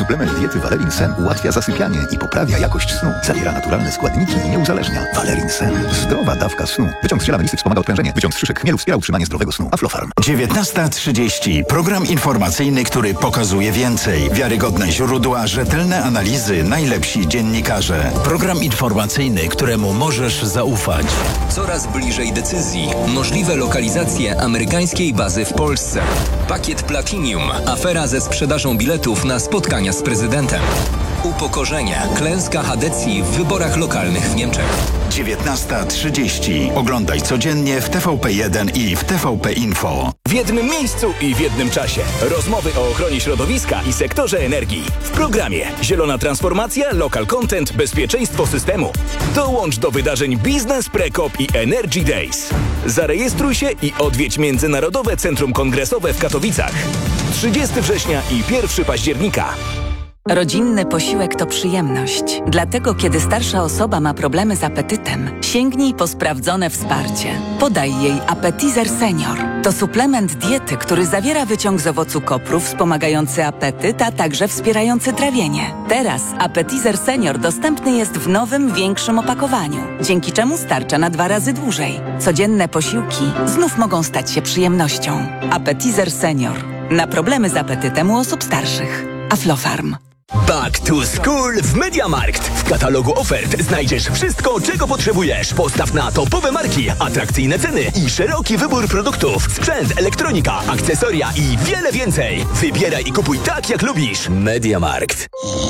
Suplement diety Valerin Sen ułatwia zasypianie i poprawia jakość snu. Zawiera naturalne składniki i nie uzależnia. Valerin Sen. Zdrowa dawka snu. Wyciąg z ziela melisy wspomaga odprężenie. Wyciąg z szyszek chmielu wspiera utrzymanie zdrowego snu. Aflofarm. 19:30. Program informacyjny, który pokazuje więcej. Wiarygodne źródła, rzetelne analizy, najlepsi dziennikarze. Program informacyjny, któremu możesz zaufać. Coraz bliżej decyzji. Możliwe lokalizacje amerykańskiej bazy w Polsce. Pakiet Platinum. Afera ze sprzedażą biletów na spotkania z prezydentem. Upokorzenie. Klęska Hadecji w wyborach lokalnych w Niemczech. 19:30. Oglądaj codziennie w TVP1 i w TVP Info. W jednym miejscu i w jednym czasie. Rozmowy o ochronie środowiska i sektorze energii. W programie Zielona Transformacja, Local Content, Bezpieczeństwo Systemu. Dołącz do wydarzeń Biznes Prekop i Energy Days. Zarejestruj się i odwiedź Międzynarodowe Centrum Kongresowe w Katowicach. 30 września i 1 października. Rodzinny posiłek to przyjemność. Dlatego, kiedy starsza osoba ma problemy z apetytem, sięgnij po sprawdzone wsparcie. Podaj jej Appetizer Senior. To suplement diety, który zawiera wyciąg z owocu kopru wspomagający apetyt, a także wspierający trawienie. Teraz Appetizer Senior dostępny jest w nowym, większym opakowaniu, dzięki czemu starcza na 2 razy dłużej. Codzienne posiłki znów mogą stać się przyjemnością. Appetizer Senior. Na problemy z apetytem u osób starszych. Aflofarm. Back to School w MediaMarkt. W katalogu ofert znajdziesz wszystko, czego potrzebujesz. Postaw na topowe marki, atrakcyjne ceny i szeroki wybór produktów. Sprzęt, elektronika, akcesoria i wiele więcej. Wybieraj i kupuj tak, jak lubisz. MediaMarkt.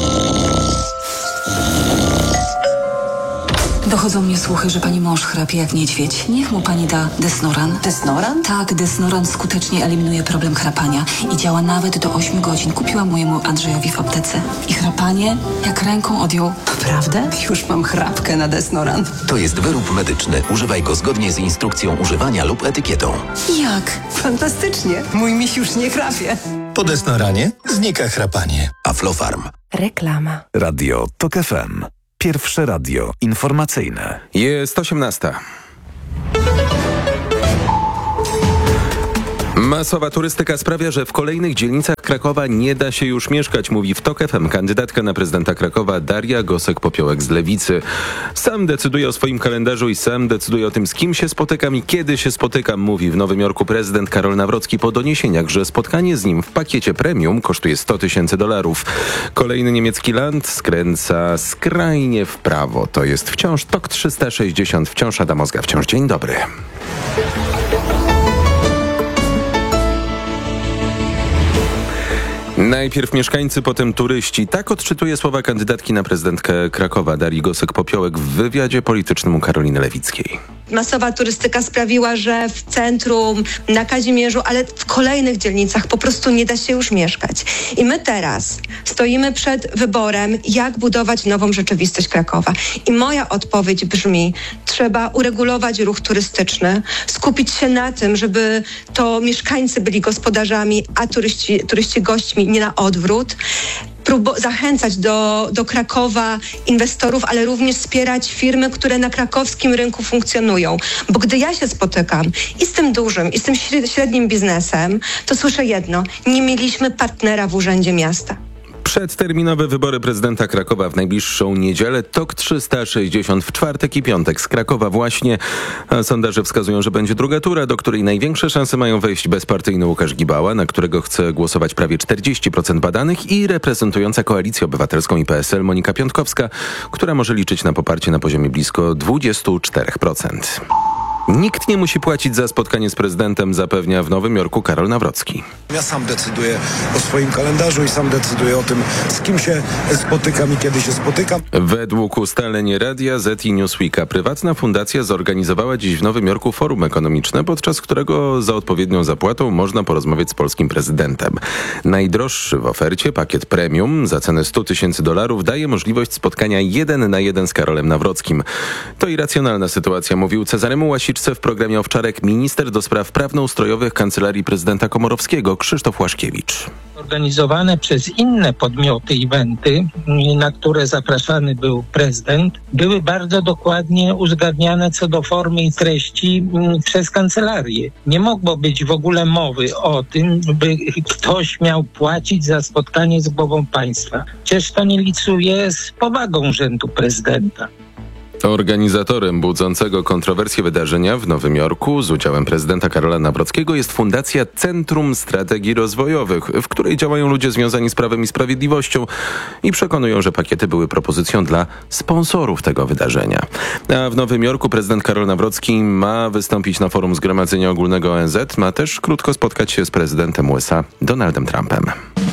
Dochodzą mnie słuchy, że pani mąż chrapie jak niedźwiedź. Niech mu pani da Desnoran. Desnoran? Tak, Desnoran skutecznie eliminuje problem chrapania i działa nawet do 8 godzin. Kupiłam mojemu Andrzejowi w aptece. I chrapanie jak ręką odjął. Naprawdę? Już mam chrapkę na Desnoran. To jest wyrób medyczny. Używaj go zgodnie z instrukcją używania lub etykietą. Jak? Fantastycznie. Mój miś już nie chrapie. Po Desnoranie znika chrapanie. Aflofarm. Reklama. Radio TOK FM. Pierwsze radio informacyjne. Jest 18. Masowa turystyka sprawia, że w kolejnych dzielnicach Krakowa nie da się już mieszkać, mówi w TOK FM kandydatka na prezydenta Krakowa Daria Gosek-Popiołek z Lewicy. Sam decyduje o swoim kalendarzu i sam decyduje o tym, z kim się spotykam i kiedy się spotykam, mówi w Nowym Jorku prezydent Karol Nawrocki po doniesieniach, że spotkanie z nim w pakiecie premium kosztuje $100,000. Kolejny niemiecki land skręca skrajnie w prawo. To jest wciąż TOK 360, wciąż Adam Ozga, wciąż dzień dobry. Najpierw mieszkańcy, potem turyści. Tak odczytuje słowa kandydatki na prezydentkę Krakowa Darii Gosek-Popiołek w wywiadzie politycznym u Karoliny Lewickiej. Masowa turystyka sprawiła, że w centrum, na Kazimierzu, ale w kolejnych dzielnicach po prostu nie da się już mieszkać. I my teraz stoimy przed wyborem, jak budować nową rzeczywistość Krakowa. I moja odpowiedź brzmi, trzeba uregulować ruch turystyczny, skupić się na tym, żeby to mieszkańcy byli gospodarzami, a turyści gośćmi, nie na odwrót. Zachęcać do Krakowa inwestorów, ale również wspierać firmy, które na krakowskim rynku funkcjonują. Bo gdy ja się spotykam i z tym dużym, i z tym średnim biznesem, to słyszę jedno: nie mieliśmy partnera w Urzędzie Miasta. Przedterminowe wybory prezydenta Krakowa w najbliższą niedzielę. TOK 360 w czwartek i piątek z Krakowa właśnie. A sondaże wskazują, że będzie druga tura, do której największe szanse mają wejść bezpartyjny Łukasz Gibała, na którego chce głosować prawie 40% badanych, i reprezentująca Koalicję Obywatelską i PSL Monika Piątkowska, która może liczyć na poparcie na poziomie blisko 24%. Nikt nie musi płacić za spotkanie z prezydentem, zapewnia w Nowym Jorku Karol Nawrocki. Ja sam decyduję o swoim kalendarzu i sam decyduję o tym, z kim się spotykam i kiedy się spotykam. Według ustaleń Radia Z i Newsweeka prywatna fundacja zorganizowała dziś w Nowym Jorku forum ekonomiczne, podczas którego za odpowiednią zapłatą można porozmawiać z polskim prezydentem. Najdroższy w ofercie pakiet premium za cenę $100,000 daje możliwość spotkania 1 na 1 z Karolem Nawrockim. To irracjonalna sytuacja, mówił Cezary Mułasiewicz, Łasiczce w programie Owczarek minister do spraw prawnoustrojowych Kancelarii Prezydenta Komorowskiego Krzysztof Łaszkiewicz. Organizowane przez inne podmioty eventy, na które zapraszany był prezydent, były bardzo dokładnie uzgadniane co do formy i treści przez kancelarię. Nie mogło być w ogóle mowy o tym, by ktoś miał płacić za spotkanie z głową państwa. Przecież to nie licuje z powagą urzędu prezydenta. Organizatorem budzącego kontrowersje wydarzenia w Nowym Jorku z udziałem prezydenta Karola Nawrockiego jest Fundacja Centrum Strategii Rozwojowych, w której działają ludzie związani z Prawem i Sprawiedliwością i przekonują, że pakiety były propozycją dla sponsorów tego wydarzenia. A w Nowym Jorku prezydent Karol Nawrocki ma wystąpić na forum Zgromadzenia Ogólnego ONZ, ma też krótko spotkać się z prezydentem USA Donaldem Trumpem.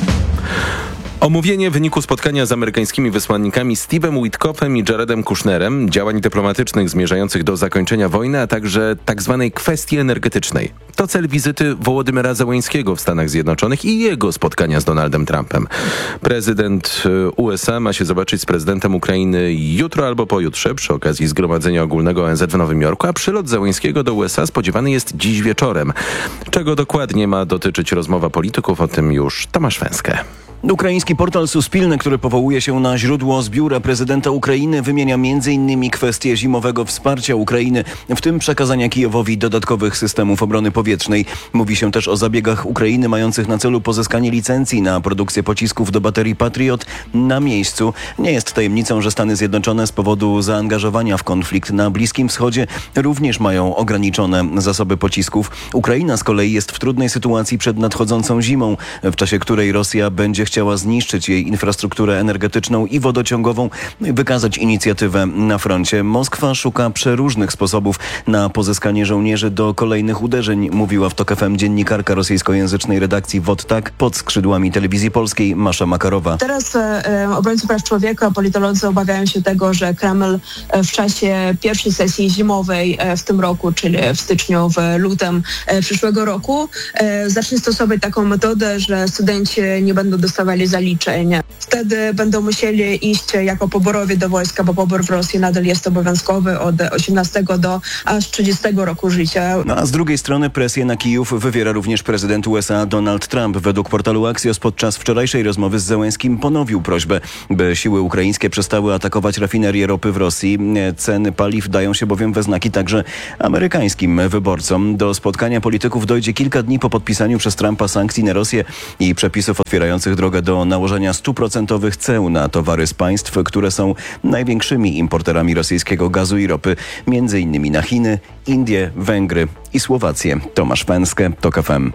Omówienie wyniku spotkania z amerykańskimi wysłannikami Steve'em Witkoffem i Jaredem Kushnerem, działań dyplomatycznych zmierzających do zakończenia wojny, a także tzw. kwestii energetycznej. To cel wizyty Wołodymyra Zełeńskiego w Stanach Zjednoczonych i jego spotkania z Donaldem Trumpem. Prezydent USA ma się zobaczyć z prezydentem Ukrainy jutro albo pojutrze przy okazji Zgromadzenia Ogólnego ONZ w Nowym Jorku, a przylot Zełeńskiego do USA spodziewany jest dziś wieczorem. Czego dokładnie ma dotyczyć rozmowa polityków, o tym już Tomasz Węskę. Ukraiński portal Suspilne, który powołuje się na źródło z biura prezydenta Ukrainy, wymienia m.in. kwestię zimowego wsparcia Ukrainy, w tym przekazania Kijowowi dodatkowych systemów obrony powietrznej. Mówi się też o zabiegach Ukrainy mających na celu pozyskanie licencji na produkcję pocisków do baterii Patriot na miejscu. Nie jest tajemnicą, że Stany Zjednoczone z powodu zaangażowania w konflikt na Bliskim Wschodzie również mają ograniczone zasoby pocisków. Ukraina z kolei jest w trudnej sytuacji przed nadchodzącą zimą, w czasie której Rosja będzie chciała zniszczyć jej infrastrukturę energetyczną i wodociągową, wykazać inicjatywę na froncie. Moskwa szuka przeróżnych sposobów na pozyskanie żołnierzy do kolejnych uderzeń, mówiła w TOK FM dziennikarka rosyjskojęzycznej redakcji WOT-TAK pod skrzydłami telewizji polskiej Masza Makarowa. Teraz obrońcy praw człowieka, politolodzy obawiają się tego, że Kreml w czasie pierwszej sesji zimowej w tym roku, czyli w styczniu, w lutym przyszłego roku, zacznie stosować taką metodę, że studenci nie będą dostawali zaliczeń. Wtedy będą musieli iść jako poborowie do wojska, bo pobór w Rosji nadal jest obowiązkowy od 18 do aż 30 roku życia. No a z drugiej strony presję na Kijów wywiera również prezydent USA Donald Trump. Według portalu Axios podczas wczorajszej rozmowy z Zełenskim ponowił prośbę, by siły ukraińskie przestały atakować rafinerię ropy w Rosji. Ceny paliw dają się bowiem we znaki także amerykańskim wyborcom. Do spotkania polityków dojdzie kilka dni po podpisaniu przez Trumpa sankcji na Rosję i przepisów otwierających drogę do nałożenia 100% ceł na towary z państw, które są największymi importerami rosyjskiego gazu i ropy, m.in. na Chiny, Indie, Węgry i Słowację. Tomasz Węskę, TOK FM.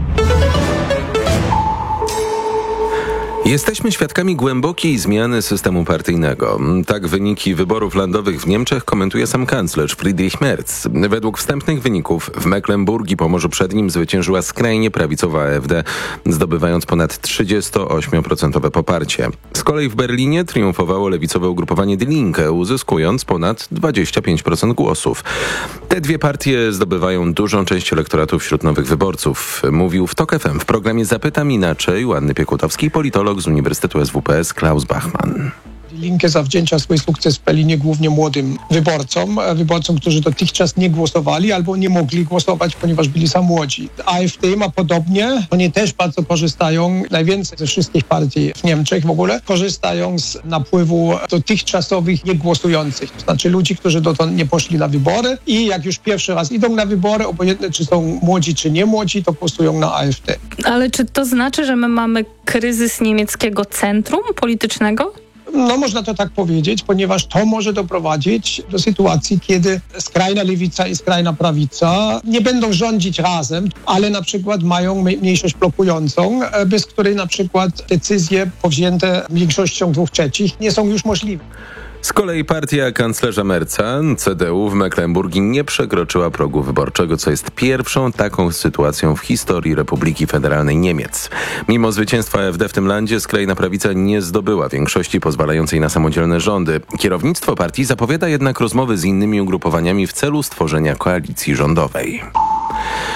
Jesteśmy świadkami głębokiej zmiany systemu partyjnego. Tak wyniki wyborów landowych w Niemczech komentuje sam kanclerz Friedrich Merz. Według wstępnych wyników w Mecklenburgii i Pomorzu Przednim zwyciężyła skrajnie prawicowa AfD, zdobywając ponad 38% poparcie. Z kolei w Berlinie triumfowało lewicowe ugrupowanie Die Linke, uzyskując ponad 25% głosów. Te dwie partie zdobywają dużą część elektoratu wśród nowych wyborców. Mówił w TOK FM w programie Zapytam Inaczej u Anny Piekutowskiej politolog z Uniwersytetu SWPS Klaus Bachmann. Linke zawdzięcza swój sukces w Berlinie głównie młodym wyborcom, którzy dotychczas nie głosowali albo nie mogli głosować, ponieważ byli za młodzi. AfD ma podobnie, oni też bardzo korzystają, najwięcej ze wszystkich partii w Niemczech w ogóle, korzystają z napływu dotychczasowych niegłosujących, to znaczy ludzi, którzy dotąd nie poszli na wybory i jak już pierwszy raz idą na wybory, obojętnie czy są młodzi czy nie młodzi, to głosują na AfD. Ale czy to znaczy, że my mamy kryzys niemieckiego centrum politycznego? No można to tak powiedzieć, ponieważ to może doprowadzić do sytuacji, kiedy skrajna lewica i skrajna prawica nie będą rządzić razem, ale na przykład mają mniejszość blokującą, bez której na przykład decyzje powzięte większością 2/3 nie są już możliwe. Z kolei partia kanclerza Merza, CDU w Mecklenburgii, nie przekroczyła progu wyborczego, co jest pierwszą taką sytuacją w historii Republiki Federalnej Niemiec. Mimo zwycięstwa AfD w tym landzie, skrajna prawica nie zdobyła większości pozwalającej na samodzielne rządy. Kierownictwo partii zapowiada jednak rozmowy z innymi ugrupowaniami w celu stworzenia koalicji rządowej. To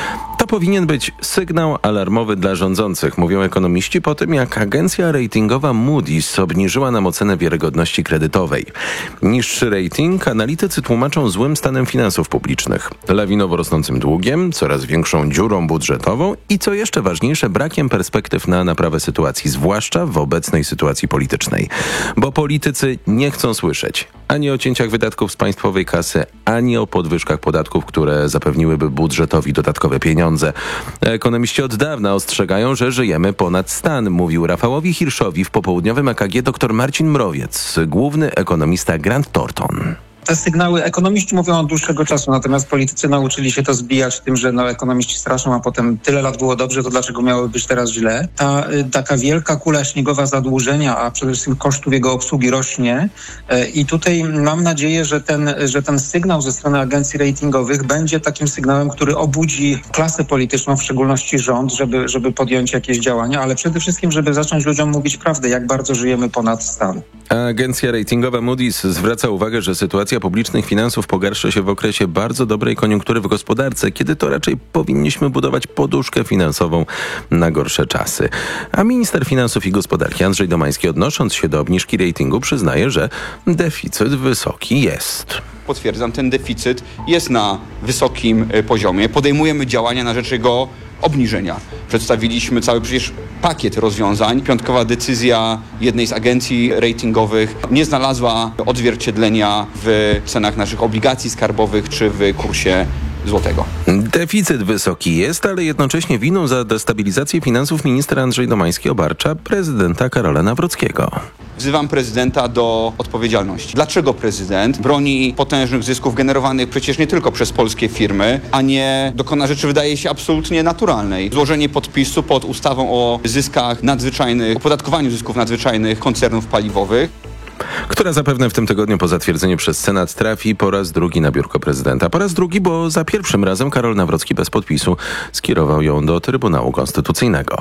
powinien być sygnał alarmowy dla rządzących, mówią ekonomiści po tym, jak agencja ratingowa Moody's obniżyła nam ocenę wiarygodności kredytowej. Niższy rating analitycy tłumaczą złym stanem finansów publicznych, lawinowo rosnącym długiem, coraz większą dziurą budżetową i co jeszcze ważniejsze, brakiem perspektyw na naprawę sytuacji, zwłaszcza w obecnej sytuacji politycznej. Bo politycy nie chcą słyszeć ani o cięciach wydatków z państwowej kasy, ani o podwyżkach podatków, które zapewniłyby budżetowi dodatkowe pieniądze. Ekonomiści od dawna ostrzegają, że żyjemy ponad stan, mówił Rafałowi Hirszowi w popołudniowym EKG dr Marcin Mrowiec, główny ekonomista Grant Thornton. Te sygnały ekonomiści mówią od dłuższego czasu, natomiast politycy nauczyli się to zbijać tym, że ekonomiści straszą, a potem tyle lat było dobrze, to dlaczego miałoby być teraz źle? Ta taka wielka kula śniegowa zadłużenia, a przede wszystkim kosztów jego obsługi rośnie i tutaj mam nadzieję, że ten sygnał ze strony agencji ratingowych będzie takim sygnałem, który obudzi klasę polityczną, w szczególności rząd, żeby podjąć jakieś działania, ale przede wszystkim, żeby zacząć ludziom mówić prawdę, jak bardzo żyjemy ponad stan. Agencja ratingowa Moody's zwraca uwagę, że sytuacja publicznych finansów pogarsza się w okresie bardzo dobrej koniunktury w gospodarce, kiedy to raczej powinniśmy budować poduszkę finansową na gorsze czasy. A minister finansów i gospodarki Andrzej Domański, odnosząc się do obniżki ratingu, przyznaje, że deficyt wysoki jest. Potwierdzam, ten deficyt jest na wysokim poziomie. Podejmujemy działania na rzecz jego obniżenia. Przedstawiliśmy cały przecież pakiet rozwiązań. Piątkowa decyzja jednej z agencji ratingowych nie znalazła odzwierciedlenia w cenach naszych obligacji skarbowych czy w kursie złotego. Deficyt wysoki jest, ale jednocześnie winą za destabilizację finansów minister Andrzej Domański obarcza prezydenta Karola Nawrockiego. Wzywam prezydenta do odpowiedzialności. Dlaczego prezydent broni potężnych zysków generowanych przecież nie tylko przez polskie firmy, a nie dokona rzeczy, wydaje się, absolutnie naturalnej? Złożenie podpisu pod ustawą o zyskach nadzwyczajnych, o podatkowaniu zysków nadzwyczajnych koncernów paliwowych, która zapewne w tym tygodniu po zatwierdzeniu przez Senat trafi po raz drugi na biurko prezydenta. Po raz drugi, bo za pierwszym razem Karol Nawrocki bez podpisu skierował ją do Trybunału Konstytucyjnego.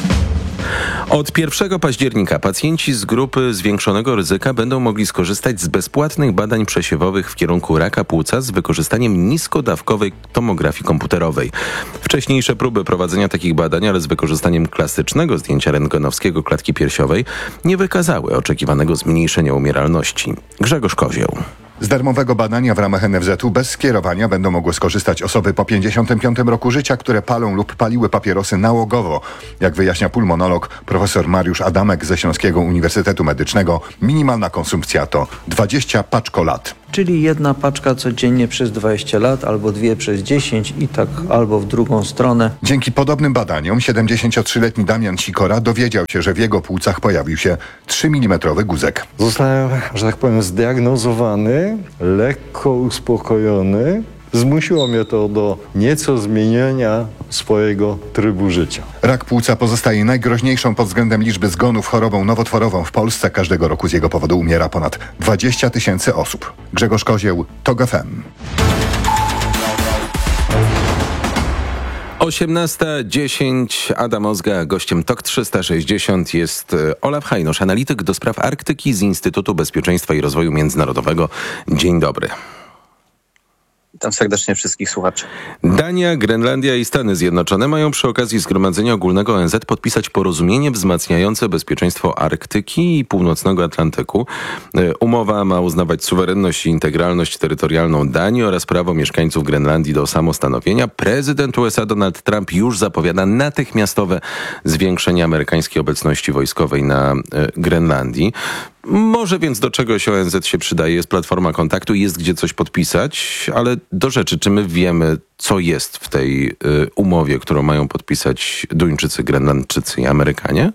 Od 1 października pacjenci z grupy zwiększonego ryzyka będą mogli skorzystać z bezpłatnych badań przesiewowych w kierunku raka płuca z wykorzystaniem niskodawkowej tomografii komputerowej. Wcześniejsze próby prowadzenia takich badań, ale z wykorzystaniem klasycznego zdjęcia rentgenowskiego klatki piersiowej, nie wykazały oczekiwanego zmniejszenia umieralności. Grzegorz Kozieł. Z darmowego badania w ramach NFZ-u bez skierowania będą mogły skorzystać osoby po 55 roku życia, które palą lub paliły papierosy nałogowo. Jak wyjaśnia pulmonolog profesor Mariusz Adamek ze Śląskiego Uniwersytetu Medycznego, minimalna konsumpcja to 20 paczkolat. Czyli jedna paczka codziennie przez 20 lat, albo 2 przez 10 i tak albo w drugą stronę. Dzięki podobnym badaniom 73-letni Damian Sikora dowiedział się, że w jego płucach pojawił się 3 mm guzek. Zostałem, że tak powiem, zdiagnozowany, lekko uspokojony. Zmusiło mnie to do nieco zmienienia swojego trybu życia. Rak płuca pozostaje najgroźniejszą pod względem liczby zgonów chorobą nowotworową w Polsce. Każdego roku z jego powodu umiera ponad 20 000 osób. Grzegorz Kozieł, TOG FM. 18:10. Adam Ozga, gościem TOK 360 jest Olaf Hajnosz, analityk do spraw Arktyki z Instytutu Bezpieczeństwa i Rozwoju Międzynarodowego. Dzień dobry. Witam serdecznie wszystkich słuchaczy. Dania, Grenlandia i Stany Zjednoczone mają przy okazji Zgromadzenia Ogólnego ONZ podpisać porozumienie wzmacniające bezpieczeństwo Arktyki i Północnego Atlantyku. Umowa ma uznawać suwerenność i integralność terytorialną Danii oraz prawo mieszkańców Grenlandii do samostanowienia. Prezydent USA Donald Trump już zapowiada natychmiastowe zwiększenie amerykańskiej obecności wojskowej na Grenlandii. Może więc do czegoś ONZ się przydaje, jest platforma kontaktu, jest gdzie coś podpisać, ale do rzeczy, czy my wiemy, co jest w tej umowie, którą mają podpisać Duńczycy, Grenlandczycy i Amerykanie?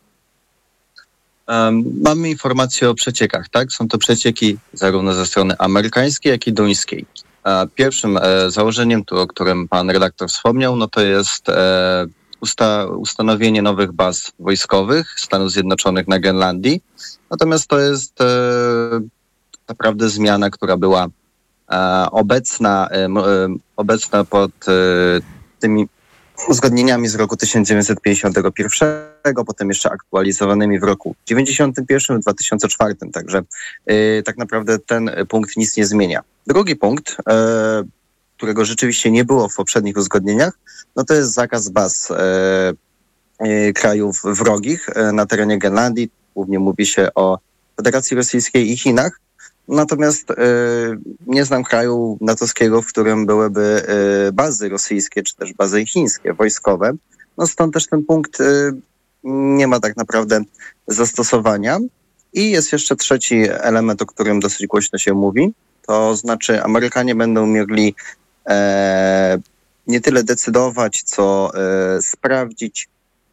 Mamy informacje o przeciekach, tak? Są to przecieki zarówno ze strony amerykańskiej, jak i duńskiej. Pierwszym założeniem, o którym pan redaktor wspomniał, no to jest ustanowienie nowych baz wojskowych Stanów Zjednoczonych na Grenlandii. Natomiast to jest naprawdę zmiana, która była obecna pod tymi uzgodnieniami z roku 1951, potem jeszcze aktualizowanymi w roku 1991, w 2004. Także tak naprawdę ten punkt nic nie zmienia. Drugi punkt którego rzeczywiście nie było w poprzednich uzgodnieniach, no to jest zakaz baz krajów wrogich na terenie Grenlandii. Głównie mówi się o Federacji Rosyjskiej i Chinach. Natomiast nie znam kraju natowskiego, w którym byłyby bazy rosyjskie czy też bazy chińskie, wojskowe. No stąd też ten punkt nie ma tak naprawdę zastosowania. I jest jeszcze trzeci element, o którym dosyć głośno się mówi. To znaczy Amerykanie będą mogli nie tyle decydować, co sprawdzić,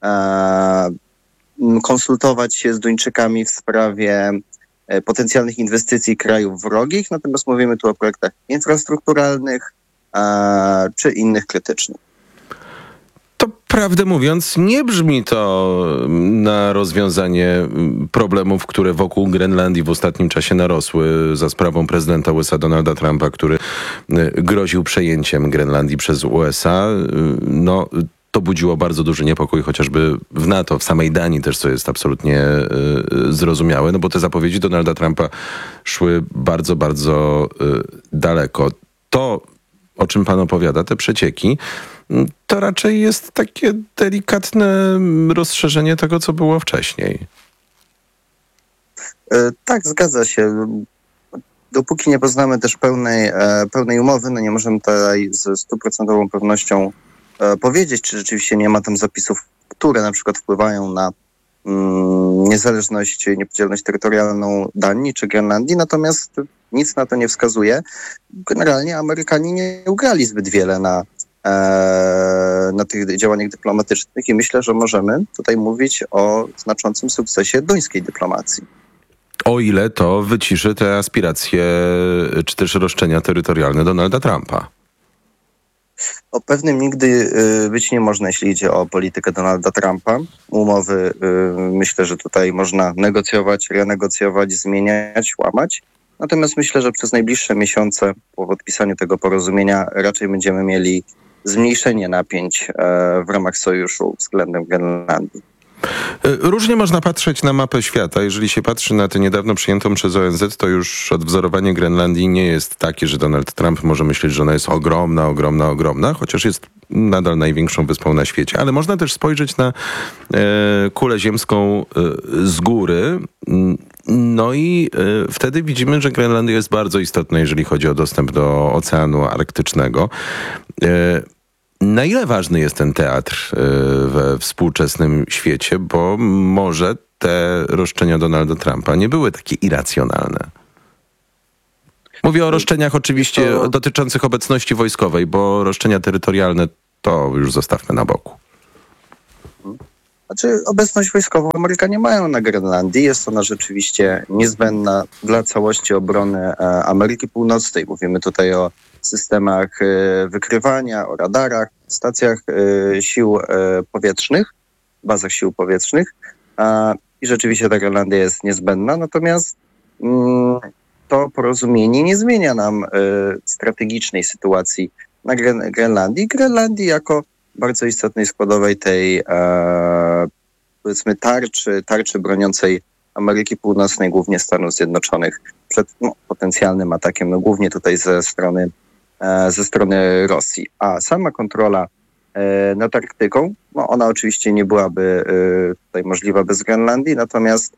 konsultować się z Duńczykami w sprawie potencjalnych inwestycji krajów wrogich. Natomiast mówimy tu o projektach infrastrukturalnych czy innych krytycznych. To prawdę mówiąc, nie brzmi to na rozwiązanie problemów, które wokół Grenlandii w ostatnim czasie narosły za sprawą prezydenta USA Donalda Trumpa, który groził przejęciem Grenlandii przez USA. No, to budziło bardzo duży niepokój, chociażby w NATO, w samej Danii też, co jest absolutnie zrozumiałe, no bo te zapowiedzi Donalda Trumpa szły bardzo, bardzo daleko. To, o czym pan opowiada, te przecieki, to raczej jest takie delikatne rozszerzenie tego, co było wcześniej. Tak, zgadza się. Dopóki nie poznamy też pełnej umowy, no nie możemy tutaj ze 100% pewnością powiedzieć, czy rzeczywiście nie ma tam zapisów, które na przykład wpływają na niezależność, niepodzielność terytorialną Danii czy Grenlandii, natomiast nic na to nie wskazuje. Generalnie Amerykanie nie ugrali zbyt wiele na tych działaniach dyplomatycznych i myślę, że możemy tutaj mówić o znaczącym sukcesie duńskiej dyplomacji. O ile to wyciszy te aspiracje, czy też roszczenia terytorialne Donalda Trumpa. O pewnym nigdy być nie można, jeśli idzie o politykę Donalda Trumpa. Umowy myślę, że tutaj można negocjować, renegocjować, zmieniać, łamać. Natomiast myślę, że przez najbliższe miesiące po podpisaniu tego porozumienia raczej będziemy mieli zmniejszenie napięć w ramach sojuszu względem Grenlandii. Różnie można patrzeć na mapę świata. Jeżeli się patrzy na tę niedawno przyjętą przez ONZ, to już odwzorowanie Grenlandii nie jest takie, że Donald Trump może myśleć, że ona jest ogromna, chociaż jest nadal największą wyspą na świecie. Ale można też spojrzeć na kulę ziemską z góry. No i wtedy widzimy, że Grenlandia jest bardzo istotna, jeżeli chodzi o dostęp do Oceanu Arktycznego. Na ile ważny jest ten teatr we współczesnym świecie, bo może te roszczenia Donalda Trumpa nie były takie irracjonalne? Mówię o roszczeniach oczywiście dotyczących obecności wojskowej, bo roszczenia terytorialne to już zostawmy na boku. Znaczy, obecność wojskową Amerykanie mają na Grenlandii. Jest ona rzeczywiście niezbędna dla całości obrony Ameryki Północnej. Mówimy tutaj o systemach wykrywania, o radarach, stacjach sił powietrznych, bazach sił powietrznych. I rzeczywiście ta Grenlandia jest niezbędna. Natomiast to porozumienie nie zmienia nam strategicznej sytuacji na Grenlandii. Grenlandii jako bardzo istotnej składowej tej powiedzmy tarczy broniącej Ameryki Północnej, głównie Stanów Zjednoczonych, przed potencjalnym atakiem, no głównie tutaj ze strony Rosji. A sama kontrola nad Arktyką, no ona oczywiście nie byłaby tutaj możliwa bez Grenlandii, natomiast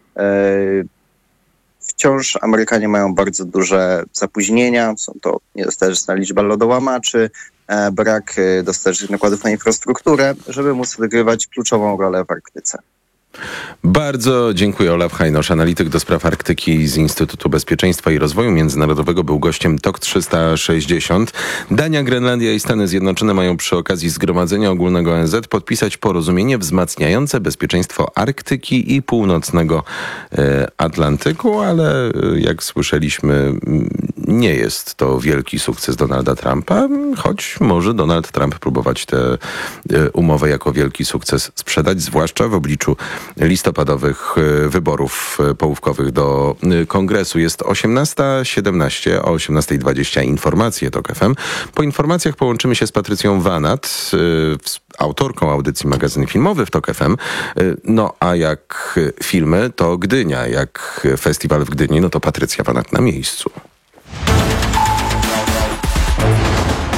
wciąż Amerykanie mają bardzo duże zapóźnienia. Są to niedostateczna liczba lodołamaczy, brak dostatecznych nakładów na infrastrukturę, żeby móc odgrywać kluczową rolę w Arktyce. Bardzo dziękuję. Olaf Hajnosz, analityk do spraw Arktyki z Instytutu Bezpieczeństwa i Rozwoju Międzynarodowego, był gościem TOK 360. Dania, Grenlandia i Stany Zjednoczone mają przy okazji Zgromadzenia Ogólnego ONZ podpisać porozumienie wzmacniające bezpieczeństwo Arktyki i północnego Atlantyku, ale jak słyszeliśmy, nie jest to wielki sukces Donalda Trumpa, choć może Donald Trump próbować tę umowę jako wielki sukces sprzedać, zwłaszcza w obliczu listopadowych wyborów połówkowych do Kongresu. Jest 18:17, o 18:20 informacje TOK FM. Po informacjach połączymy się z Patrycją Wanat, autorką audycji Magazyn Filmowy w TOK FM. No a jak filmy, to Gdynia. Jak festiwal w Gdyni, no to Patrycja Wanat na miejscu.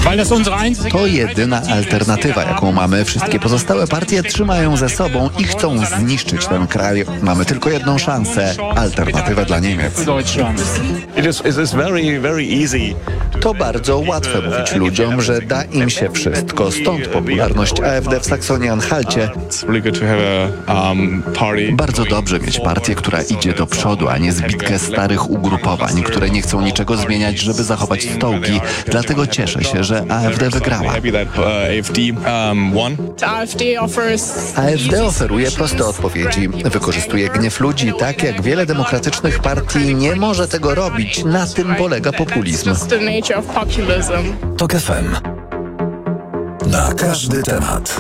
To jedyna alternatywa, jaką mamy. Wszystkie pozostałe partie trzymają ze sobą i chcą zniszczyć ten kraj. Mamy tylko jedną szansę. Alternatywę dla Niemiec. To bardzo łatwe mówić ludziom, że da im się wszystko. Stąd popularność AfD w Saksonii-Anhalcie. Bardzo dobrze mieć partię, która idzie do przodu, a nie zbitkę starych ugrupowań, które nie chcą niczego zmieniać, żeby zachować stołki. Dlatego cieszę się, że AfD wygrała. AfD oferuje proste odpowiedzi. Wykorzystuje gniew ludzi tak, jak wiele demokratycznych partii nie może tego robić. Na tym polega populizm. TOK FM. Na każdy temat.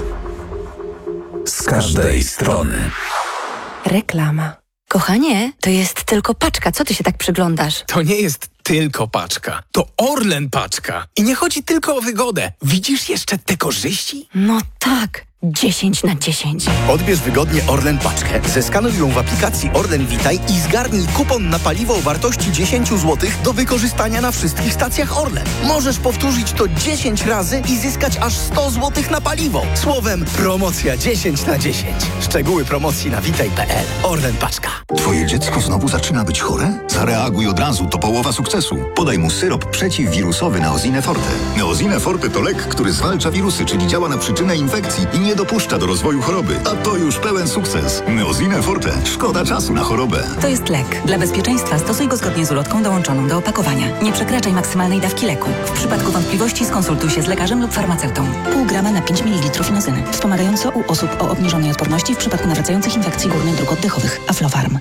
Z każdej strony. Reklama. Kochanie, to jest tylko paczka. Co ty się tak przyglądasz? To nie jest tylko paczka. To Orlen paczka. I nie chodzi tylko o wygodę. Widzisz jeszcze te korzyści? No tak. 10/10. Odbierz wygodnie Orlen paczkę, zeskanuj ją w aplikacji Orlen Witaj i zgarnij kupon na paliwo o wartości 10 zł do wykorzystania na wszystkich stacjach Orlen. Możesz powtórzyć to 10 razy i zyskać aż 100 zł na paliwo. Słowem, promocja 10/10. Szczegóły promocji na witaj.pl. Orlen paczka. Twoje dziecko znowu zaczyna być chore? Zareaguj od razu, to połowa sukcesu. Podaj mu syrop przeciwwirusowy Neosine Forte. Neosine Forte to lek, który zwalcza wirusy, czyli działa na przyczynę infekcji i nie dopuszcza do rozwoju choroby. A to już pełen sukces. Neosine Forte. Szkoda czasu na chorobę. To jest lek. Dla bezpieczeństwa stosuj go zgodnie z ulotką dołączoną do opakowania. Nie przekraczaj maksymalnej dawki leku. W przypadku wątpliwości skonsultuj się z lekarzem lub farmaceutą. Pół grama na 5 ml inozyny. Wspomagająco u osób o obniżonej odporności w przypadku nawracających infekcji górnych dróg oddechowych. Aflofarm.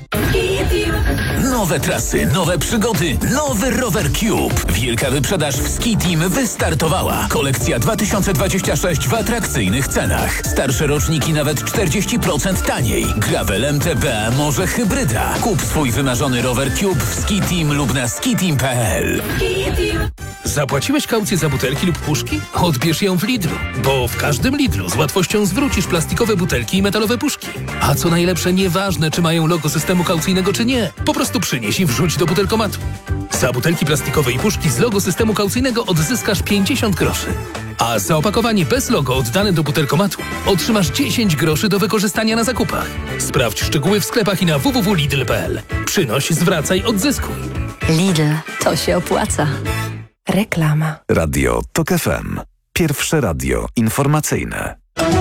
Nowe trasy, nowe przygody, nowy Rower Cube. Wielka wyprzedaż w Ski Team wystartowała. Kolekcja 2026 w atrakcyjnych cenach. Starsze roczniki nawet 40% taniej. Gravel MTB, może hybryda. Kup swój wymarzony Rower Cube w Ski Team lub na skiteam.pl. Zapłaciłeś kaucję za butelki lub puszki? Odbierz ją w Lidlu, bo w każdym Lidlu z łatwością zwrócisz plastikowe butelki i metalowe puszki. A co najlepsze, nieważne czy mają logo systemu kaucyjnego czy nie, po prostu przynieś i wrzuć do butelkomatu. Za butelki plastikowe i puszki z logo systemu kaucyjnego odzyskasz 50 groszy. A za opakowanie bez logo oddane do butelkomatu otrzymasz 10 groszy do wykorzystania na zakupach. Sprawdź szczegóły w sklepach i na www.lidl.pl. Przynoś, zwracaj, odzyskuj. Lidl. To się opłaca. Reklama. Radio TOK FM. Pierwsze radio informacyjne.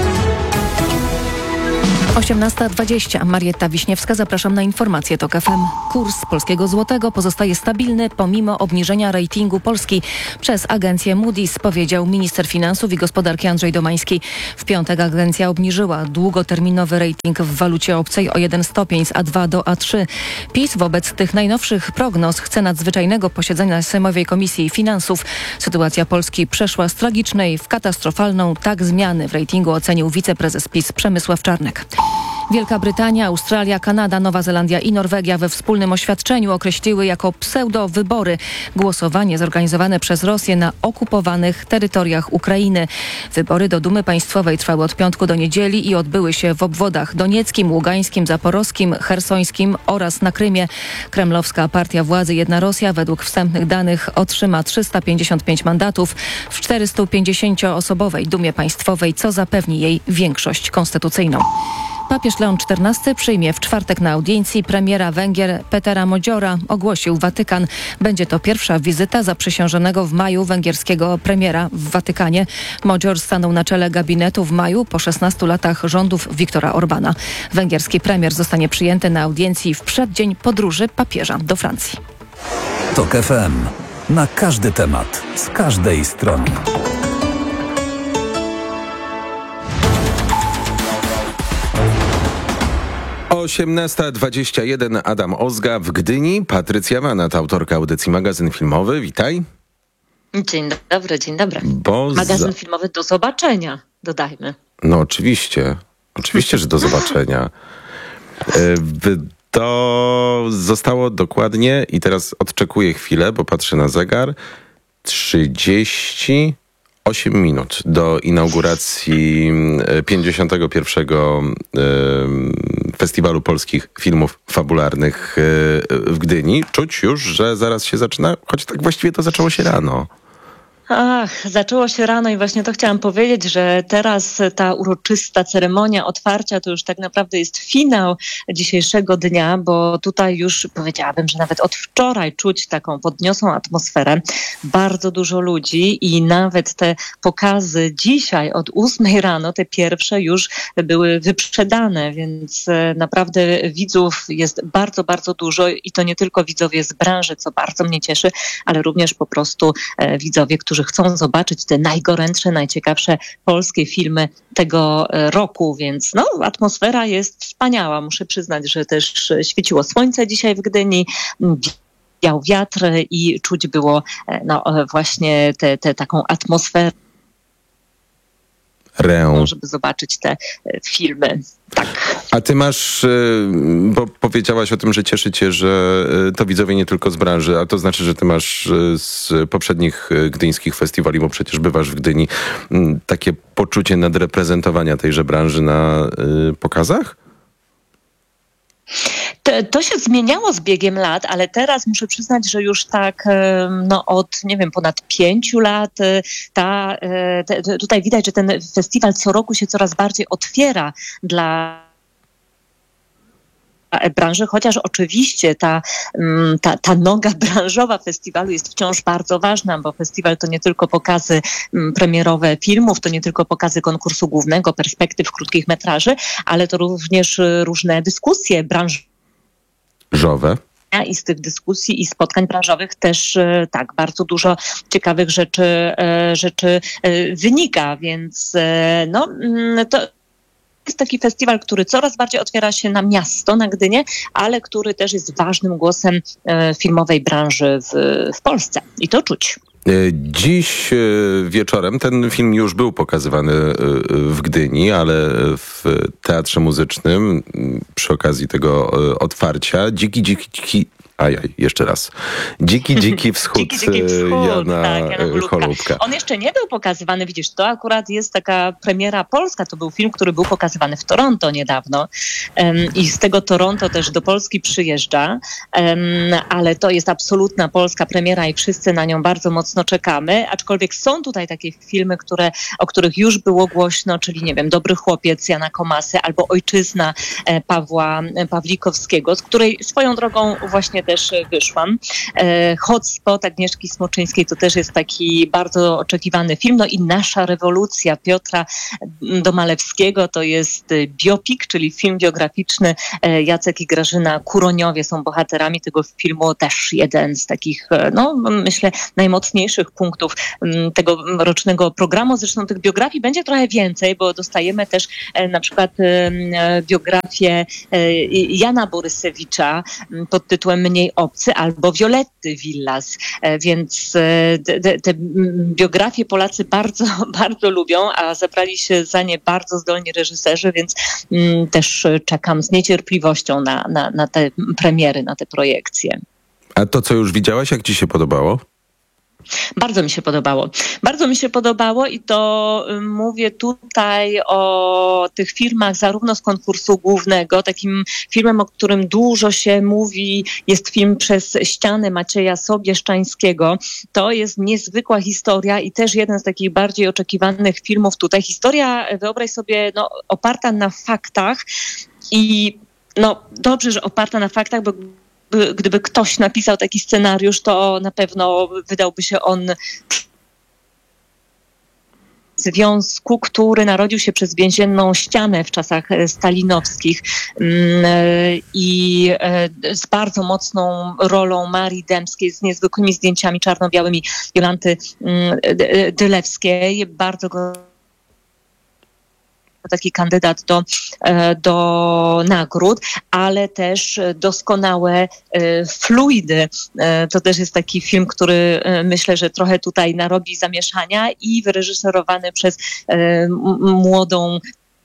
18:20. Marietta Wiśniewska, zapraszam na informacje TOK FM. Kurs polskiego złotego pozostaje stabilny pomimo obniżenia ratingu Polski przez agencję Moody's, powiedział minister finansów i gospodarki Andrzej Domański. W piątek agencja obniżyła długoterminowy rating w walucie obcej o 1 stopień z A2 do A3. PiS wobec tych najnowszych prognoz chce nadzwyczajnego posiedzenia Sejmowej Komisji Finansów. Sytuacja Polski przeszła z tragicznej w katastrofalną. Tak zmiany w ratingu ocenił wiceprezes PiS Przemysław Czarnek. Wielka Brytania, Australia, Kanada, Nowa Zelandia i Norwegia we wspólnym oświadczeniu określiły jako pseudo-wybory głosowanie zorganizowane przez Rosję na okupowanych terytoriach Ukrainy. Wybory do Dumy Państwowej trwały od piątku do niedzieli i odbyły się w obwodach donieckim, ługańskim, zaporowskim, chersońskim oraz na Krymie. Kremlowska partia władzy Jedna Rosja według wstępnych danych otrzyma 355 mandatów w 450-osobowej Dumie Państwowej, co zapewni jej większość konstytucyjną. Papież Leon XIV przyjmie w czwartek na audiencji premiera Węgier Petera Modziora, ogłosił Watykan. Będzie to pierwsza wizyta zaprzysiężonego w maju węgierskiego premiera w Watykanie. Modzior stanął na czele gabinetu w maju po 16 latach rządów Viktora Orbana. Węgierski premier zostanie przyjęty na audiencji w przeddzień podróży papieża do Francji. TOK FM. Na każdy temat, z każdej strony. O 18:21 Adam Ozga w Gdyni, Patrycja Manat, autorka audycji Magazyn Filmowy. Witaj. Dzień dobry, dzień dobry. Magazyn filmowy do zobaczenia, dodajmy. No oczywiście, że do zobaczenia. To zostało dokładnie, i teraz odczekuję chwilę, bo patrzę na zegar, 38 minut do inauguracji 51. Festiwalu Polskich Filmów Fabularnych w Gdyni. Czuć już, że zaraz się zaczyna, choć tak właściwie to zaczęło się rano. Zaczęło się rano i właśnie to chciałam powiedzieć, że teraz ta uroczysta ceremonia otwarcia to już tak naprawdę jest finał dzisiejszego dnia, bo tutaj już powiedziałabym, że nawet od wczoraj czuć taką podniosłą atmosferę. Bardzo dużo ludzi i nawet te pokazy dzisiaj od 8 rano, te pierwsze już były wyprzedane, więc naprawdę widzów jest bardzo, bardzo dużo i to nie tylko widzowie z branży, co bardzo mnie cieszy, ale również po prostu widzowie, którzy chcą zobaczyć te najgorętsze, najciekawsze polskie filmy tego roku, więc atmosfera jest wspaniała. Muszę przyznać, że też świeciło słońce dzisiaj w Gdyni, wiał wiatr i czuć było właśnie taką atmosferę, żeby zobaczyć te filmy. Tak. A ty masz, bo powiedziałaś o tym, że cieszy cię, że to widzowie nie tylko z branży, a to znaczy, że ty masz z poprzednich gdyńskich festiwali, bo przecież bywasz w Gdyni, takie poczucie nadreprezentowania tejże branży na pokazach? To się zmieniało z biegiem lat, ale teraz muszę przyznać, że już tak od, ponad 5 lat tutaj widać, że ten festiwal co roku się coraz bardziej otwiera dla branży, chociaż oczywiście ta noga branżowa festiwalu jest wciąż bardzo ważna, bo festiwal to nie tylko pokazy premierowe filmów, to nie tylko pokazy konkursu głównego, perspektyw krótkich metraży, ale to również różne dyskusje branżowe. I z tych dyskusji i spotkań branżowych też bardzo dużo ciekawych rzeczy wynika, więc to jest taki festiwal, który coraz bardziej otwiera się na miasto, na Gdynię, ale który też jest ważnym głosem filmowej branży w Polsce. I to czuć. Dziś wieczorem ten film już był pokazywany w Gdyni, ale w Teatrze Muzycznym przy okazji tego otwarcia jeszcze raz. Dziki Wschód, Jana Cholubka. On jeszcze nie był pokazywany, widzisz, to akurat jest taka premiera polska, to był film, który był pokazywany w Toronto niedawno i z tego Toronto też do Polski przyjeżdża, ale to jest absolutna polska premiera i wszyscy na nią bardzo mocno czekamy, aczkolwiek są tutaj takie filmy, o których już było głośno, czyli Dobry chłopiec Jana Komasy albo Ojczyzna Pawła Pawlikowskiego, z której swoją drogą właśnie też wyszłam. Hotspot Agnieszki Smoczyńskiej to też jest taki bardzo oczekiwany film. I Nasza rewolucja Piotra Domalewskiego to jest biopik, czyli film biograficzny. Jacek i Grażyna Kuroniowie są bohaterami tego filmu. Też jeden z takich, myślę, najmocniejszych punktów tego rocznego programu. Zresztą tych biografii będzie trochę więcej, bo dostajemy też na przykład biografię Jana Borysewicza pod tytułem Mniej obcy albo Violetty Villas, więc te biografie Polacy bardzo, bardzo lubią, a zabrali się za nie bardzo zdolni reżyserzy, więc też czekam z niecierpliwością na te premiery, na te projekcje. A to, co już widziałaś, jak ci się podobało? Bardzo mi się podobało. Bardzo mi się podobało i to mówię tutaj o tych filmach zarówno z konkursu głównego, takim filmem, o którym dużo się mówi, jest film Przez ścianę Macieja Sobieszczańskiego. To jest niezwykła historia i też jeden z takich bardziej oczekiwanych filmów tutaj. Historia, wyobraź sobie, oparta na faktach i dobrze, że oparta na faktach, bo gdyby ktoś napisał taki scenariusz, to na pewno wydałby się on związku, który narodził się przez więzienną ścianę w czasach stalinowskich i z bardzo mocną rolą Marii Dębskiej, z niezwykłymi zdjęciami czarno-białymi Jolanty Dylewskiej. Bardzo go taki kandydat do nagród, ale też doskonałe fluidy. To też jest taki film, który myślę, że trochę tutaj narobi zamieszania i wyreżyserowany przez młodą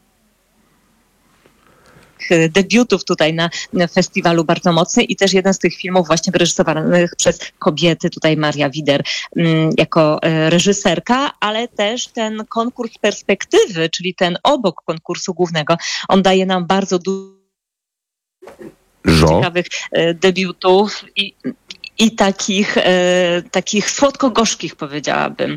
debiutów tutaj na festiwalu bardzo mocny i też jeden z tych filmów właśnie wyreżyserowanych przez kobiety, tutaj Maria Wider jako reżyserka, ale też ten konkurs perspektywy, czyli ten obok konkursu głównego, on daje nam bardzo dużo ciekawych debiutów i takich słodko-gorzkich, powiedziałabym.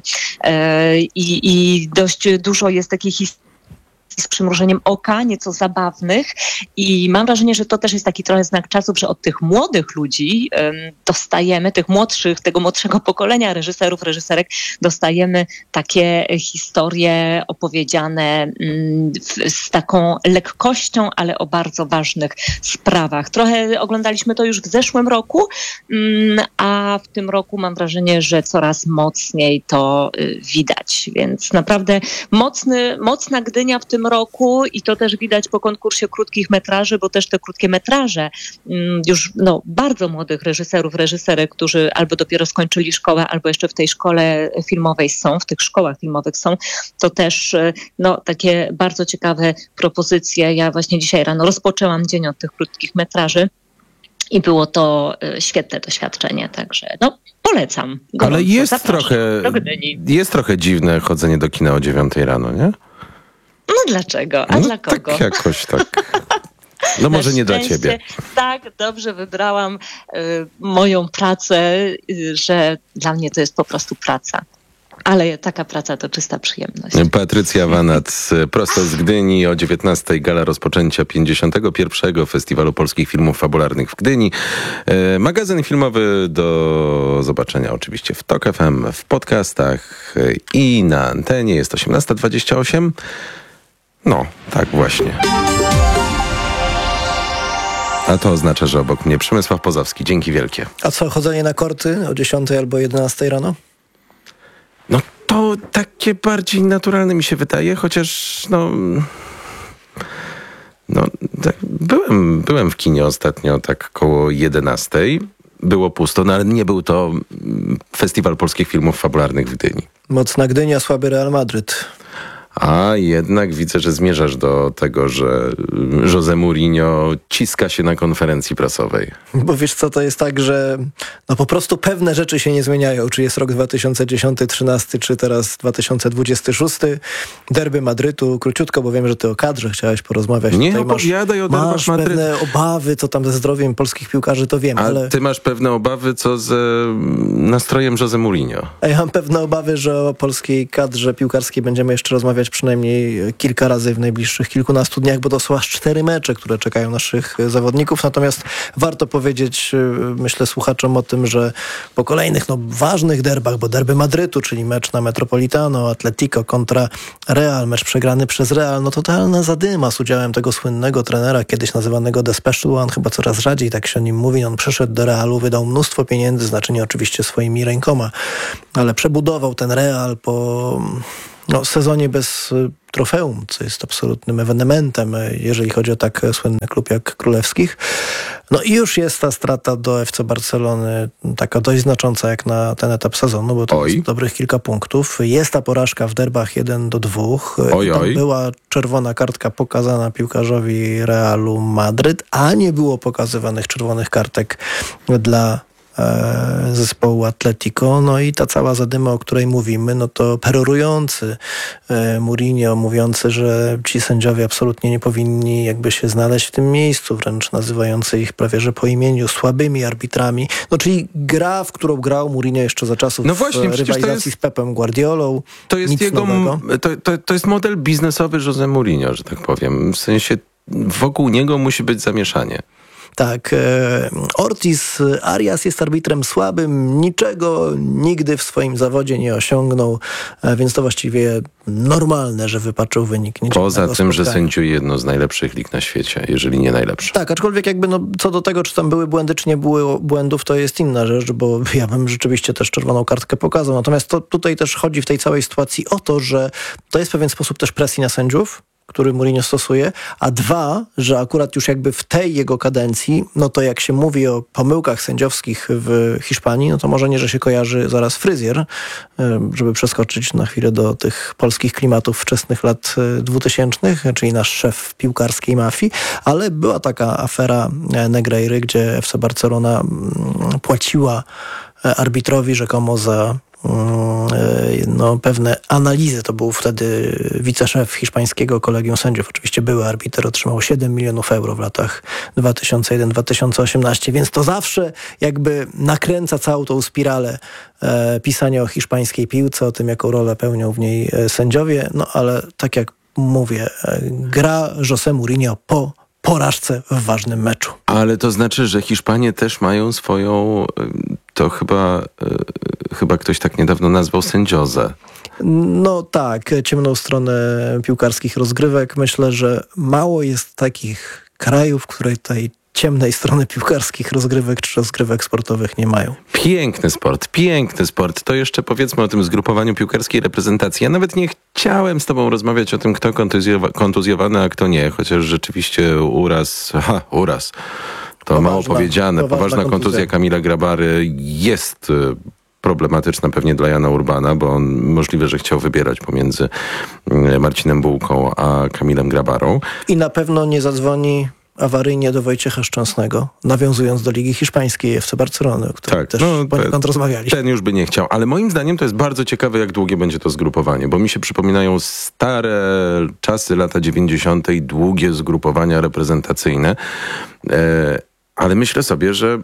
I dość dużo jest takich historii z przymrużeniem oka, nieco zabawnych i mam wrażenie, że to też jest taki trochę znak czasów, że od tych młodych ludzi dostajemy, tego młodszego pokolenia reżyserów, reżyserek, dostajemy takie historie opowiedziane z taką lekkością, ale o bardzo ważnych sprawach. Trochę oglądaliśmy to już w zeszłym roku, a w tym roku mam wrażenie, że coraz mocniej to widać, więc naprawdę mocna Gdynia w tym roku i to też widać po konkursie krótkich metraży, bo też te krótkie metraże już bardzo młodych reżyserów, reżyserek, którzy albo dopiero skończyli szkołę, albo jeszcze w tej szkole filmowej są, w tych szkołach filmowych są, to też takie bardzo ciekawe propozycje. Ja właśnie dzisiaj rano rozpoczęłam dzień od tych krótkich metraży i było to świetne doświadczenie, także polecam. Gorąco, ale jest trochę dziwne chodzenie do kina o 9 rano, nie? No dlaczego? A dla kogo? Tak jakoś tak. No może nie dla ciebie. Tak, dobrze wybrałam moją pracę, że dla mnie to jest po prostu praca. Ale taka praca to czysta przyjemność. Patrycja Wanat, prosto z Gdyni, o 19:00 gala rozpoczęcia 51. Festiwalu Polskich Filmów Fabularnych w Gdyni. Magazyn filmowy do zobaczenia oczywiście w TOK FM, w podcastach i na antenie. Jest 18:28. No, tak właśnie. A to oznacza, że obok mnie Przemysław Pozowski. Dzięki wielkie. A co, chodzenie na korty o 10 albo 11 rano? No to takie bardziej naturalne mi się wydaje, chociaż tak, byłem w kinie ostatnio tak koło 11. Było pusto, ale nie był to Festiwal Polskich Filmów Fabularnych w Gdyni. Mocna Gdynia, słaby Real Madryt. A jednak widzę, że zmierzasz do tego, że José Mourinho ciska się na konferencji prasowej. Bo wiesz co, to jest tak, że po prostu pewne rzeczy się nie zmieniają. Czy jest rok 2010, 13, czy teraz 2026. Derby Madrytu. Króciutko, bo wiem, że ty o kadrze chciałeś porozmawiać. Nie tutaj opowiadaj o derbach masz Madrytu. pewne obawy, co tam ze zdrowiem polskich piłkarzy, to wiem. Ale ty masz pewne obawy, co z nastrojem José Mourinho. A ja mam pewne obawy, że o polskiej kadrze piłkarskiej będziemy jeszcze rozmawiać przynajmniej kilka razy w najbliższych kilkunastu dniach, bo to są aż 4 mecze, które czekają naszych zawodników. Natomiast warto powiedzieć, myślę, słuchaczom o tym, że po kolejnych ważnych derbach, bo derby Madrytu, czyli mecz na Metropolitano, Atletico kontra Real, mecz przegrany przez Real, totalna zadyma z udziałem tego słynnego trenera, kiedyś nazywanego The Special One, chyba coraz rzadziej tak się o nim mówi. On przyszedł do Realu, wydał mnóstwo pieniędzy, znaczy nie oczywiście swoimi rękoma, ale przebudował ten Real po sezonie bez trofeum, co jest absolutnym ewenementem, jeżeli chodzi o tak słynny klub jak Królewskich. I już jest ta strata do FC Barcelony taka dość znacząca jak na ten etap sezonu, bo to jest dobrych kilka punktów. Jest ta porażka w derbach 1-2. Tam była czerwona kartka pokazana piłkarzowi Realu Madryt, a nie było pokazywanych czerwonych kartek dla zespołu Atletico. I ta cała zadyma, o której mówimy, to perorujący Mourinho, mówiący, że ci sędziowie absolutnie nie powinni jakby się znaleźć w tym miejscu, wręcz nazywający ich prawie że po imieniu słabymi arbitrami. Czyli gra, w którą grał Mourinho jeszcze za czasów rywalizacji z Pepem Guardiolą. To jest to jest model biznesowy José Mourinho, że tak powiem. W sensie wokół niego musi być zamieszanie. Tak, Ortiz Arias jest arbitrem słabym, niczego nigdy w swoim zawodzie nie osiągnął, więc to właściwie normalne, że wypaczył wynik. Poza tym, że sędziuje jedno z najlepszych lig na świecie, jeżeli nie najlepsze. Tak, aczkolwiek co do tego, czy tam były błędy, czy nie było błędów, to jest inna rzecz, bo ja bym rzeczywiście też czerwoną kartkę pokazał. Natomiast tutaj też chodzi w tej całej sytuacji o to, że to jest pewien sposób też presji na sędziów, który Mourinho stosuje, a 2, że akurat już jakby w tej jego kadencji, to jak się mówi o pomyłkach sędziowskich w Hiszpanii, to może nie, że się kojarzy zaraz fryzjer, żeby przeskoczyć na chwilę do tych polskich klimatów wczesnych lat 2000, czyli nasz szef piłkarskiej mafii, ale była taka afera Negreiry, gdzie FC Barcelona płaciła arbitrowi rzekomo za pewne analizy. To był wtedy wiceszef hiszpańskiego kolegium sędziów. Oczywiście były arbiter, otrzymał 7 milionów euro w latach 2001-2018, więc to zawsze jakby nakręca całą tą spiralę pisania o hiszpańskiej piłce, o tym, jaką rolę pełnią w niej sędziowie. No ale tak jak mówię, gra José Mourinho po porażce w ważnym meczu. Ale to znaczy, że Hiszpanie też mają swoją, to chyba ktoś tak niedawno nazwał sędziozę. No tak, ciemną stronę piłkarskich rozgrywek. Myślę, że mało jest takich krajów, które tej ciemnej strony piłkarskich rozgrywek czy rozgrywek sportowych nie mają. Piękny sport. To jeszcze powiedzmy o tym zgrupowaniu piłkarskiej reprezentacji. Ja nawet nie chciałem z tobą rozmawiać o tym, kto kontuzjowany, a kto nie, chociaż rzeczywiście uraz. To mało powiedziane. Poważna kontuzja Kamila Grabary jest problematyczna pewnie dla Jana Urbana, bo on możliwe, że chciał wybierać pomiędzy Marcinem Bułką a Kamilem Grabarą. I na pewno nie zadzwoni awaryjnie do Wojciecha Szczęsnego, nawiązując do Ligi Hiszpańskiej FC Barcelony, o której też poniekąd rozmawialiśmy. Ten już by nie chciał, ale moim zdaniem to jest bardzo ciekawe, jak długie będzie to zgrupowanie, bo mi się przypominają stare czasy, lata 90. i długie zgrupowania reprezentacyjne, ale myślę sobie, że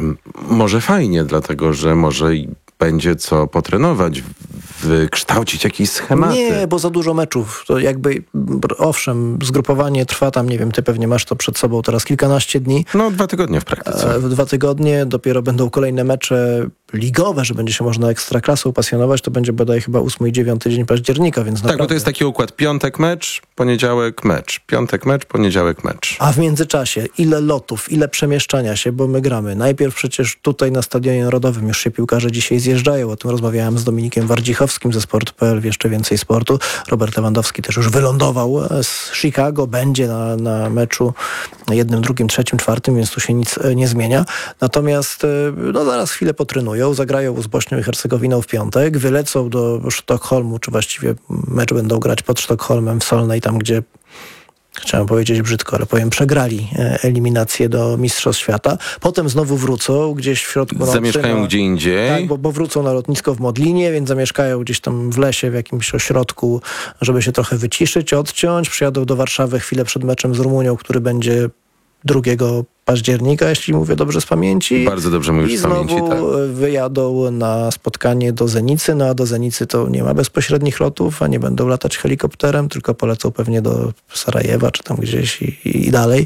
może fajnie, dlatego że może będzie co potrenować, wykształcić jakieś schematy. Nie, bo za dużo meczów. To jakby, owszem, zgrupowanie trwa tam, nie wiem, ty pewnie masz to przed sobą teraz kilkanaście dni. 2 tygodnie w praktyce. 2 tygodnie, dopiero będą kolejne mecze ligowe, że będzie się można ekstraklasą pasjonować, to będzie bodaj chyba 8 i 9 dzień października, więc naprawdę... Tak, bo to jest taki układ: piątek mecz, poniedziałek mecz, piątek mecz, poniedziałek mecz. A w międzyczasie ile lotów, ile przemieszczania się, bo my gramy. Najpierw przecież tutaj na Stadionie Narodowym już się piłkarze dzisiaj zjeżdżają, o tym rozmawiałem z Dominikiem Wardzichowskim ze Sport.pl w Jeszcze Więcej Sportu. Robert Lewandowski też już wylądował z Chicago, będzie na meczu 1, 2, 3, 4, więc tu się nic nie zmienia. Natomiast zaraz chwilę potrenują, zagrają z Bośnią i Hercegowiną w piątek, wylecą do Sztokholmu, czy właściwie mecz będą grać pod Sztokholmem w Solnej, tam gdzie, chciałem powiedzieć brzydko, ale powiem, przegrali eliminację do Mistrzostw Świata. Potem znowu wrócą gdzieś w środku nocy. Zamieszkają gdzie indziej. Tak, bo wrócą na lotnisko w Modlinie, więc zamieszkają gdzieś tam w lesie, w jakimś ośrodku, żeby się trochę wyciszyć, odciąć. Przyjadą do Warszawy chwilę przed meczem z Rumunią, który będzie 2 października, jeśli mówię dobrze z pamięci. Bardzo dobrze mówisz z pamięci, tak. I znowu wyjadą na spotkanie do Zenicy, a do Zenicy to nie ma bezpośrednich lotów, a nie będą latać helikopterem, tylko polecą pewnie do Sarajewa, czy tam gdzieś i dalej.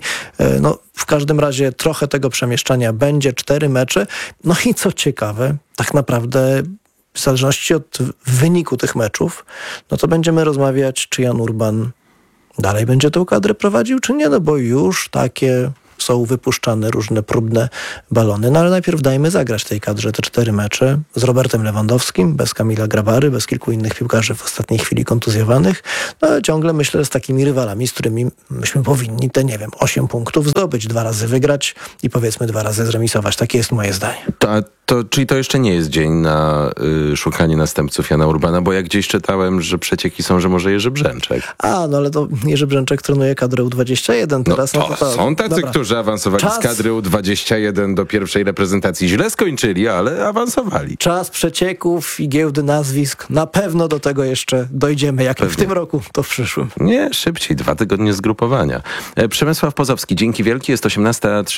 W każdym razie trochę tego przemieszczania będzie, 4 mecze. No i co ciekawe, tak naprawdę w zależności od wyniku tych meczów, to będziemy rozmawiać, czy Jan Urban dalej będzie tą kadrę prowadził, czy nie, bo już takie są wypuszczane różne próbne balony. Ale najpierw dajmy zagrać tej kadrze te 4 mecze z Robertem Lewandowskim, bez Kamila Grabary, bez kilku innych piłkarzy w ostatniej chwili kontuzjowanych. Ciągle myślę z takimi rywalami, z którymi myśmy powinni te, 8 punktów zdobyć, 2 razy wygrać i powiedzmy 2 razy zremisować. Takie jest moje zdanie. Czyli to jeszcze nie jest dzień na szukanie następców Jana Urbana, bo ja gdzieś czytałem, że przecieki są, że może Jerzy Brzęczek. Ale to Jerzy Brzęczek trenuje kadrę U21 teraz. Są tacy, którzy awansowali z kadry U21 do pierwszej reprezentacji. Źle skończyli, ale awansowali. Czas przecieków i giełdy nazwisk. Na pewno do tego jeszcze dojdziemy. Jak w tym roku, to w przyszłym. Nie, szybciej. 2 tygodnie zgrupowania. Przemysław Pozowski, dzięki wielkie. Jest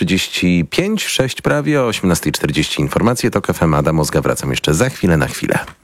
18:35, 6 prawie, o 18:40 informacje. TOK FM, Adam Ozga. Wracam jeszcze za chwilę na chwilę.